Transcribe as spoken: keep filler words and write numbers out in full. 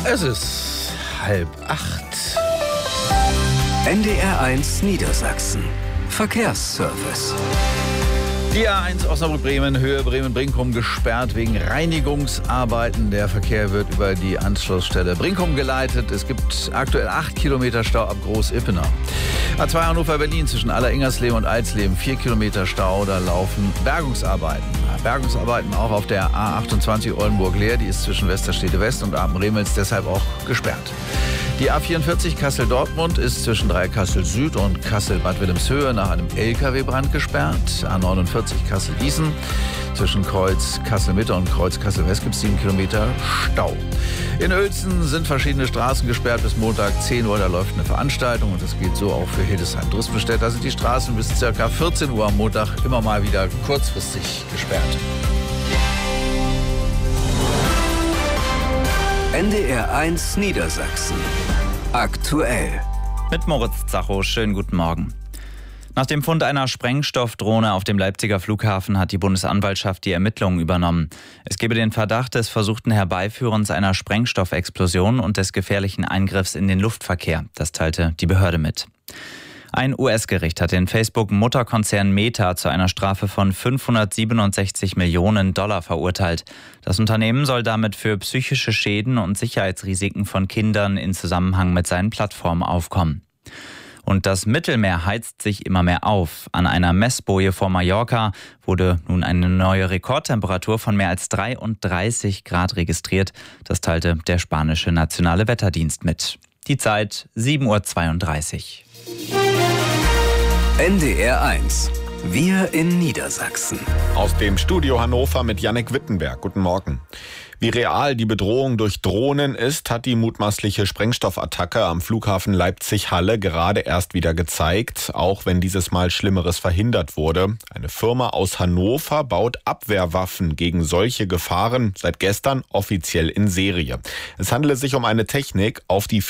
Es ist halb acht. N D R eins Niedersachsen. Verkehrsservice. Die A eins Osnabrück-Bremen, Höhe Bremen-Brinkum gesperrt wegen Reinigungsarbeiten. Der Verkehr wird über die Anschlussstelle Brinkum geleitet. Es gibt aktuell acht Kilometer Stau ab Groß-Ippenau. A zwei Hannover-Berlin zwischen Aller-Ingersleben und Eisleben, vier Kilometer Stau, da laufen Bergungsarbeiten. Bergungsarbeiten auch auf der A achtundzwanzig Oldenburg-Leer, die ist zwischen Westerstede West und Apen-Remels deshalb auch gesperrt. Die A vierundvierzig Kassel-Dortmund ist zwischen Dreieckhassel-Süd und Kassel-Bad Wilhelmshöhe nach einem L K W-Brand gesperrt. A neunundvierzig Kassel-Gießen zwischen Kreuz Kassel-Mitte und Kreuz Kassel-West gibt es sieben Kilometer Stau. In Uelzen sind verschiedene Straßen gesperrt bis Montag zehn Uhr. Da läuft eine Veranstaltung und das geht so auch für Hildesheim. Tourismusstätte, da sind die Straßen bis ca. vierzehn Uhr am Montag immer mal wieder kurzfristig gesperrt. N D R eins Niedersachsen. Aktuell. Mit Moritz Zacho, schönen guten Morgen. Nach dem Fund einer Sprengstoffdrohne auf dem Leipziger Flughafen hat die Bundesanwaltschaft die Ermittlungen übernommen. Es gebe den Verdacht des versuchten Herbeiführens einer Sprengstoffexplosion und des gefährlichen Eingriffs in den Luftverkehr. Das teilte die Behörde mit. Ein U S-Gericht hat den Facebook-Mutterkonzern Meta zu einer Strafe von fünfhundertsiebenundsechzig Millionen Dollar verurteilt. Das Unternehmen soll damit für psychische Schäden und Sicherheitsrisiken von Kindern in Zusammenhang mit seinen Plattformen aufkommen. Und das Mittelmeer heizt sich immer mehr auf. An einer Messboje vor Mallorca wurde nun eine neue Rekordtemperatur von mehr als dreiunddreißig Grad registriert. Das teilte der spanische Nationale Wetterdienst mit. Die Zeit sieben Uhr zweiunddreißig. N D R eins. Wir in Niedersachsen. Aus dem Studio Hannover mit Jannik Wittenberg. Guten Morgen. Wie real die Bedrohung durch Drohnen ist, hat die mutmaßliche Sprengstoffattacke am Flughafen Leipzig-Halle gerade erst wieder gezeigt, auch wenn dieses Mal Schlimmeres verhindert wurde. Eine Firma aus Hannover baut Abwehrwaffen gegen solche Gefahren, seit gestern offiziell in Serie. Es handele sich um eine Technik, auf die